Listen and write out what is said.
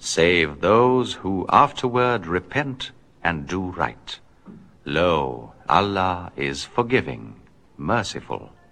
save those who afterward repent and do right. Lo, Allah is forgiving, merciful.